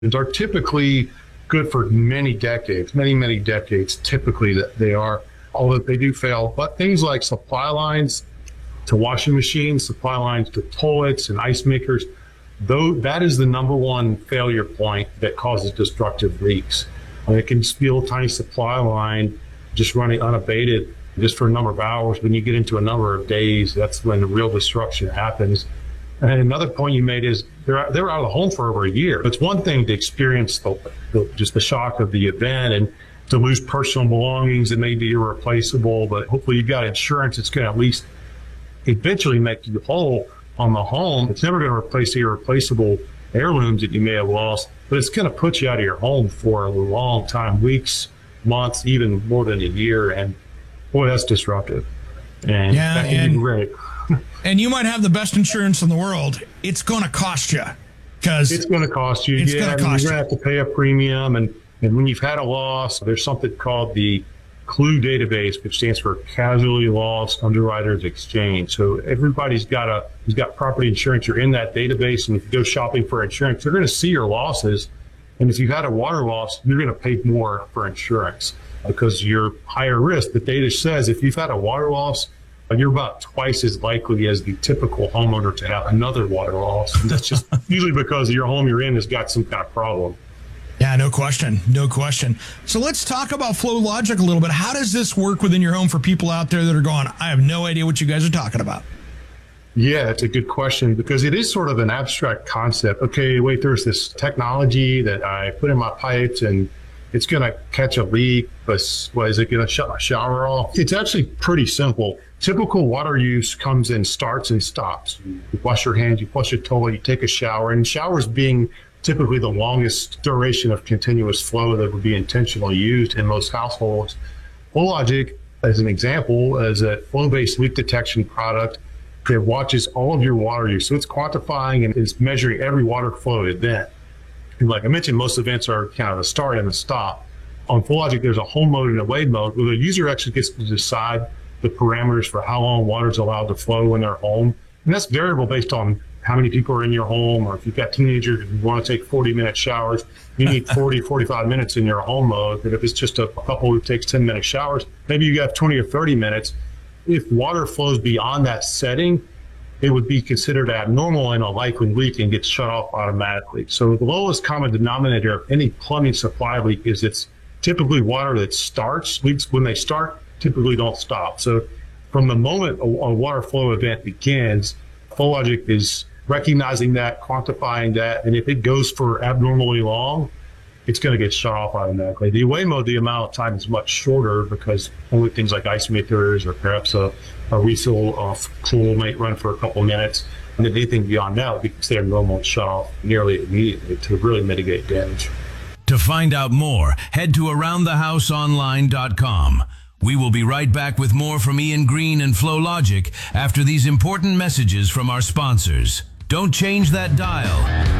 are typically good for many decades, many decades, typically that they are, although they do fail. But things like supply lines to washing machines, supply lines to toilets and ice makers, though that is the number one failure point that causes destructive leaks. It can spill a tiny supply line just running unabated just for a number of hours. When you get into a number of days, that's when the real destruction happens. And another point you made is they're out of the home for over a year. It's one thing to experience just the shock of the event and to lose personal belongings that may be irreplaceable, but hopefully you've got insurance that's going to at least eventually make you whole on the home. It's never going to replace the irreplaceable heirlooms that you may have lost, but it's going to put you out of your home for a long time, weeks, months, even more than a year. And boy, that's disruptive. And that can be great. And you might have the best insurance in the world. It's going to cost you. It's going to cost you. You're going to have to pay a premium. And when you've had a loss, there's something called the CLUE database, which stands for Casualty Loss Underwriters Exchange. So everybody's who's got property insurance, you're in that database. And if you go shopping for insurance, they're going to see your losses. And if you've had a water loss, you're going to pay more for insurance because you're higher risk. The data says if you've had a water loss, you're about twice as likely as the typical homeowner to have another water loss. And that's just usually because your home you're in has got some kind of problem. Yeah, no question. No question. So let's talk about FlowLogic a little bit. How does this work within your home for people out there that are going, I have no idea what you guys are talking about? Yeah, it's a good question because it is sort of an abstract concept. Okay, wait, there's this technology that I put in my pipes and it's going to catch a leak, but is it going to shut my shower off? It's actually pretty simple. Typical water use comes in starts and stops. You wash your hands, you flush your toilet, you take a shower, and showers being typically the longest duration of continuous flow that would be intentionally used in most households. FlowLogic, as an example, is a flow-based leak detection product that watches all of your water use. So it's quantifying and is measuring every water flow event. And like I mentioned, most events are kind of a start and a stop. On FlowLogic, there's a home mode and a wade mode where the user actually gets to decide the parameters for how long water is allowed to flow in their home. And that's variable based on how many people are in your home, or if you've got teenagers who want to take 40-minute showers, you need 40, 45 minutes in your home mode. But if it's just a couple who takes 10-minute showers, maybe you have 20 or 30 minutes. If water flows beyond that setting, it would be considered abnormal and a likely leak and gets shut off automatically. So the lowest common denominator of any plumbing supply leak is it's typically water that starts. Leaks, when they start, typically don't stop. So from the moment a water flow event begins, FlowLogic is recognizing that, quantifying that, and if it goes for abnormally long, it's going to get shut off automatically. The away mode, the amount of time is much shorter because only things like ice makers or perhaps a refill of Cool might run for a couple minutes. And then anything beyond that would be considered normal and shut off nearly immediately to really mitigate damage. To find out more, head to AroundTheHouseOnline.com. We will be right back with more from Ian Green and FlowLogic after these important messages from our sponsors. Don't change that dial.